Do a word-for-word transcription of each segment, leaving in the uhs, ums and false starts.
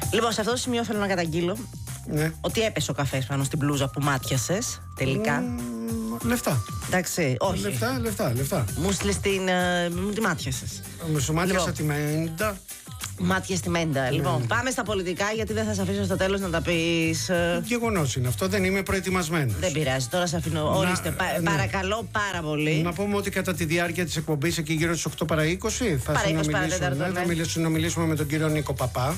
Λοιπόν, σε αυτό το σημείο θέλω να καταγγείλω ναι. ότι έπεσε ο καφές πάνω στην μπλούζα που μάτιασες τελικά. Mm, λεφτά. Εντάξει, όχι. Λεφτά, λεφτά, λεφτά. Μου στείλες την. Uh, μου τη μάτιασες. Με σου μάτιασα λοιπόν. τη μέντα. Μάτια στη μέντα. Λοιπόν, mm. πάμε στα πολιτικά, γιατί δεν θα σε αφήσω στο τέλος να τα πεις. Uh... Γεγονός είναι αυτό, δεν είμαι προετοιμασμένος. Δεν πειράζει, τώρα σε αφήνω. Να, Ορίστε, πα, ναι. παρακαλώ πάρα πολύ. Να πούμε ότι κατά τη διάρκεια της εκπομπής, εκεί γύρω στις οκτώ παρά είκοσι, θα, παρά είκοσι, συνομιλήσουμε, παρά ναι, ναι. θα συνομιλήσουμε με τον κύριο Νίκο Παπά.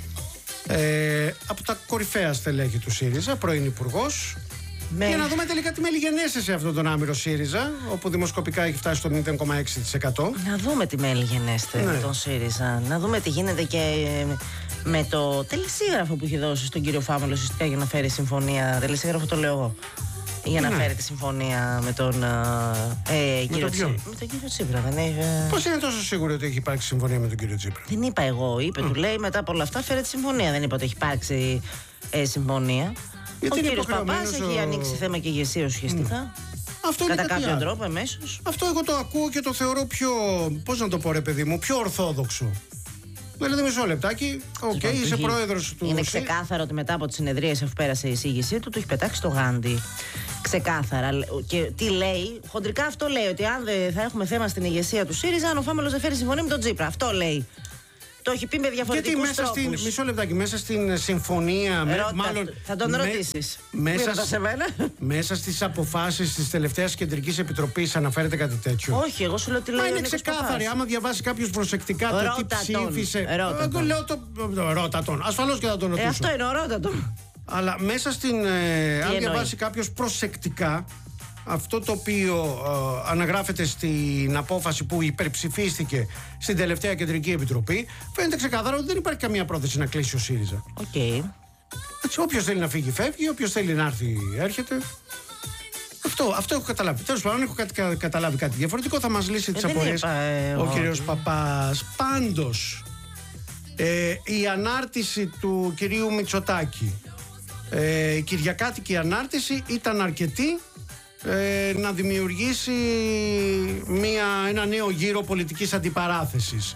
Ε, από τα κορυφαία στελέχη του ΣΥΡΙΖΑ, πρώην υπουργός. Με... Για να δούμε τελικά τι μέλη γεννέσαι σε αυτόν τον άμυρο ΣΥΡΙΖΑ, όπου δημοσκοπικά έχει φτάσει στο μηδέν κόμμα έξι τοις εκατό. Να δούμε τι μέλη γεννέστε ναι. τον ΣΥΡΙΖΑ. Να δούμε τι γίνεται και με το τελεσίγραφο που έχει δώσει στον κύριο Φάμελο ουσιαστικά για να φέρει συμφωνία. Τελεσίγραφο το λέω εγώ. Για να ναι. φέρει τη συμφωνία με τον ε, κύριο Τσίπρα. Με τον κύριο Τσίπρα, δεν έχει. Πώς είναι τόσο σίγουρο ότι έχει υπάρξει συμφωνία με τον κύριο Τσίπρα? Δεν είπα εγώ. Είπε, mm. του λέει μετά από όλα αυτά φέρε τη συμφωνία. Δεν είπα ότι έχει υπάρξει ε, συμφωνία. Γιατί ο κύριος Παπάς ο... έχει ανοίξει θέμα και ηγεσία ουσιαστικά. Mm. Αυτό κατά κάποιον τρόπο εμέσως. Αυτό εγώ το ακούω και το θεωρώ πιο. Πώς να το πω, ρε παιδί μου, πιο ορθόδοξο. Δηλαδή, μισό λεπτάκι. Οκ, okay, είσαι πρόεδρος του. Είναι ξεκάθαρο ότι μετά από τις συνεδρίες, αφού πέρασε η εισήγησή του, του έχει πετάξει το γάντι. Ξεκάθαρα. Και τι λέει, χοντρικά αυτό λέει, ότι αν δεν θα έχουμε θέμα στην ηγεσία του ΣΥΡΙΖΑ, αν ο Φάμελος δεν φέρει συμφωνία με τον Τσίπρα. Αυτό λέει. Το έχει πει με διαφορετικούς Γιατί μέσα τρόπους. Στην, μισό λεπτάκι, μέσα στην συμφωνία. Με, Ρώτα, μάλλον, θα τον με, ρωτήσεις. Μέσα, μέσα στις αποφάσεις της τελευταίας Κεντρικής Επιτροπής αναφέρεται κάτι τέτοιο? Όχι, εγώ σου λέω τι λέει. Μα είναι ξεκάθαρη. Άμα διαβάσει κάποιος προσεκτικά ρώτα το τι ψήφισε. Ρώτα τον. Λέω το. Ρώτα τον. Ασφαλώς και θα τον ρωτήσω. Ε, αυτό είναι, ρώτα τον. Αλλά μέσα στην. Ε, αν διαβάσει κάποιος προσεκτικά αυτό το οποίο ε, αναγράφεται στην απόφαση που υπερψηφίστηκε στην τελευταία Κεντρική Επιτροπή, φαίνεται ξεκάθαρα ότι δεν υπάρχει καμία πρόθεση να κλείσει ο ΣΥΡΙΖΑ. Οκ. Okay. Όποιος θέλει να φύγει, φεύγει. Όποιος θέλει να έρθει, έρχεται. Αυτό, αυτό έχω καταλάβει. Τέλος πάντων, αν έχω κάτι, καταλάβει κάτι διαφορετικό, θα μας λύσει τις απορίες ε, ο κύριος Παπάς. Πάντως, ε, η ανάρτηση του κυρίου Μητσοτάκη, ε, η κυριακάτικη ανάρτηση, ήταν αρκετή Ε, να δημιουργήσει μια, ένα νέο γύρο πολιτικής αντιπαράθεσης.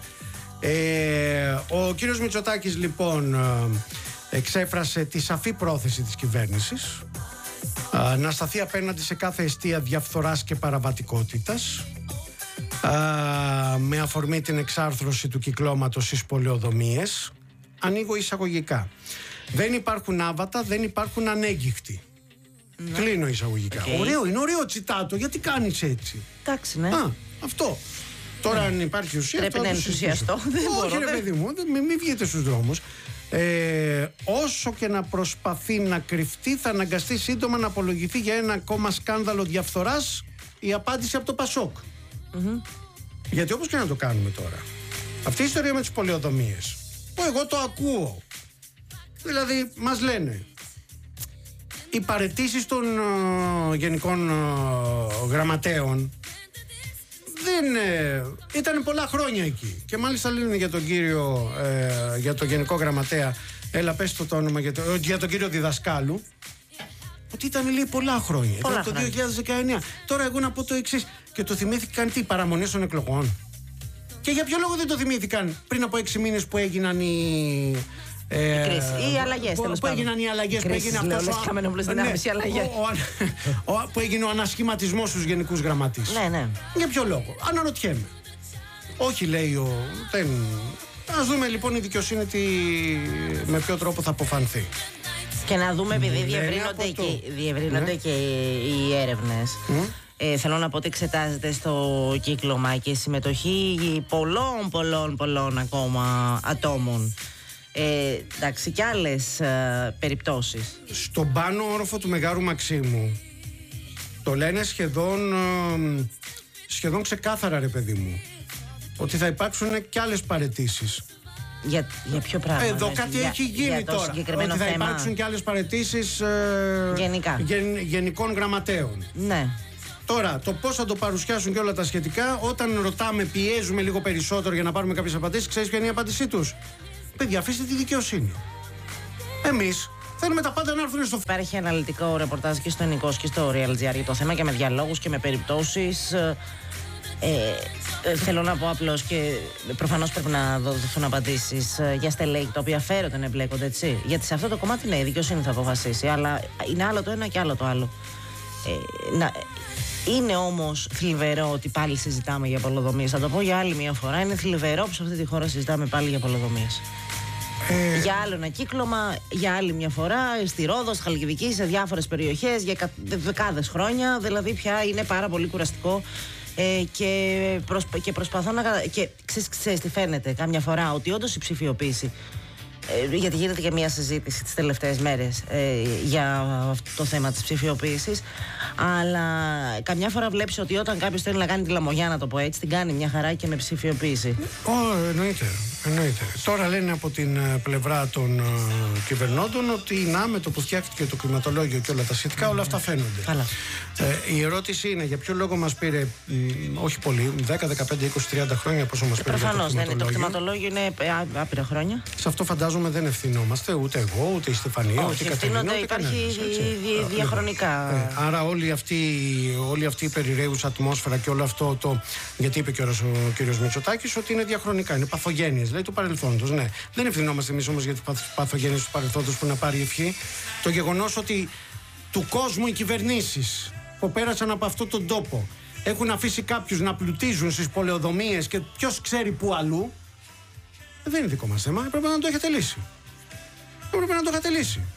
Ε, ο κύριος Μητσοτάκης λοιπόν εξέφρασε τη σαφή πρόθεση της κυβέρνησης α, να σταθεί απέναντι σε κάθε αιστεία διαφθοράς και παραβατικότητας, α, με αφορμή την εξάρθρωση του κυκλώματος στις πολεοδομίες. Ανοίγω εισαγωγικά. Δεν υπάρχουν άβατα, δεν υπάρχουν ανέγκυχτοι. Ναι. Κλείνω εισαγωγικά. Okay. Ωραίο, είναι ωραίο τσιτάτο. Γιατί κάνεις έτσι? Εντάξει, ναι. Α, αυτό. Τώρα, ναι. αν υπάρχει ουσία. Πρέπει να ενθουσιαστώ. Όχι, ρε παιδί μου, μην μη βγείτε στους δρόμους. Ε, όσο και να προσπαθεί να κρυφτεί, θα αναγκαστεί σύντομα να απολογηθεί για ένα ακόμα σκάνδαλο διαφθοράς. Η απάντηση από το Πασόκ. Mm-hmm. Γιατί όπως και να το κάνουμε τώρα, αυτή η ιστορία με τις πολεοδομίες, που εγώ το ακούω. Δηλαδή, μας λένε. Οι παραιτήσεις των uh, γενικών uh, γραμματέων δεν ε, ήταν πολλά χρόνια εκεί. Και μάλιστα λένε για τον κύριο, ε, για τον γενικό γραμματέα, έλα πες το, το όνομα, για, το, για τον κύριο Διδασκάλου, ότι ήταν λέει πολλά χρόνια. Πολλά ήταν το δύο χιλιάδες δεκαεννιά. Τώρα εγώ να πω το εξής, και το θυμήθηκαν τι, παραμονές των εκλογών. Και για ποιο λόγο δεν το θυμήθηκαν πριν από έξι μήνες που έγιναν οι... Ε, η κρίση. Οι αλλαγές, που, τέλος που έγιναν οι αλλαγές, που έγινε αυτός ο, ναι, ο, ο, που έγινε ο ανασχηματισμός στους γενικούς γραμματείς. Ναι, ναι. Για ποιο λόγο? Αναρωτιέμαι. Όχι, λέει ο. Δεν... Ας δούμε λοιπόν η δικαιοσύνη τι, με ποιο τρόπο θα αποφανθεί. Και να δούμε, επειδή διευρύνονται, και, διευρύνονται ναι. και οι έρευνες. Mm. Ε, θέλω να πω ότι εξετάζεται στο κύκλωμα και η συμμετοχή πολλών, πολλών, πολλών ακόμα ατόμων. Ε, εντάξει, και άλλες ε, περιπτώσεις. Στον πάνω όροφο του Μεγάρου Μαξίμου το λένε σχεδόν ε, σχεδόν ξεκάθαρα, ρε παιδί μου, ότι θα υπάρξουν και άλλες παραιτήσεις. Για, για ποιο πράγμα? Εδώ κάτι για, έχει γίνει για τώρα. Ότι θα θέμα. υπάρξουν και άλλες παραιτήσεις ε, γενικά. Γεν, γενικών γραμματέων. Ναι. Τώρα, το πώς θα το παρουσιάσουν και όλα τα σχετικά, όταν ρωτάμε, πιέζουμε λίγο περισσότερο για να πάρουμε κάποιες απαντήσεις, ξέρεις ποια είναι η απάντησή τους? Παιδιά, αφήστε τη δικαιοσύνη. Εμείς θέλουμε τα πάντα να έρθουν στο. Υπάρχει αναλυτικό ρεπορτάζ και στο Νικός και στο Real τζι αρ για το θέμα και με διαλόγους και με περιπτώσεις. Ε, Ε, θέλω να πω απλώς και προφανώς πρέπει να δοθούν απαντήσεις ε, για στελέχη τα οποία φέρονται να εμπλέκονται, έτσι. Γιατί σε αυτό το κομμάτι ναι, η δικαιοσύνη θα αποφασίσει, αλλά είναι άλλο το ένα και άλλο το άλλο. Ε, να, είναι όμως θλιβερό ότι πάλι συζητάμε για πολεοδομίες. Θα το πω για άλλη μια φορά. Είναι θλιβερό που σε αυτή τη χώρα συζητάμε πάλι για πολεοδομίες. Ε... Για άλλο ένα κύκλωμα, για άλλη μια φορά, στη Ρόδο, στη Χαλκιδική, σε διάφορες περιοχές, για δεκάδες χρόνια. Δηλαδή πια είναι πάρα πολύ κουραστικό. Ε, και, προσπα, και προσπαθώ να. Και ξέρεις, ξέρεις τι φαίνεται κάμια φορά, ότι όντως η ψηφιοποίηση. Ε, γιατί γίνεται και μια συζήτηση τις τελευταίες μέρες ε, για αυτό το θέμα της ψηφιοποίησης. Αλλά καμιά φορά βλέπεις ότι όταν κάποιος θέλει να κάνει τη λαμογιά, να το πω έτσι, την κάνει μια χαρά και με ψηφιοποίηση. Ω, εννοείται, εννοείται. Τώρα λένε από την πλευρά των uh, κυβερνώντων ότι να, με το που φτιάχτηκε το κλιματολόγιο και όλα τα σχετικά, όλα αυτά φαίνονται. Καλά. Ε, η ερώτηση είναι για ποιο λόγο μας πήρε, μ, όχι πολύ, δέκα, δεκαπέντε, είκοσι, τριάντα χρόνια πόσο μας πήρε. Προφανώς, ναι, το κλιματολόγιο είναι άπειρα χρόνια. Σε αυτό φαντάζομαι δεν ευθυνόμαστε ούτε εγώ, ούτε η Στεφανία, όχι, ούτε η Κατερίνα. Όχι, υπάρχει δι, δι, διαχρονικά. Ε, άρα όλη αυτή, όλη αυτή η περιραίουσα ατμόσφαιρα και όλο αυτό το. Γιατί είπε και ο, ο κ. Μητσοτάκης ότι είναι διαχρονικά, είναι παθογένειες, λέει του παρελθόντος. Ναι. Δεν ευθυνόμαστε εμείς όμως για τις παθογένειες του παρελθόντος που να πάρει ευχή. Το γεγονός ότι του κόσμου οι κυβερνήσεις που πέρασαν από αυτόν τον τόπο έχουν αφήσει κάποιους να πλουτίζουν στις πολεοδομίες και ποιος ξέρει πού αλλού, δεν είναι δικό μας θέμα, έπρεπε να το έχετε λύσει. Έπρεπε να το έχετε λύσει.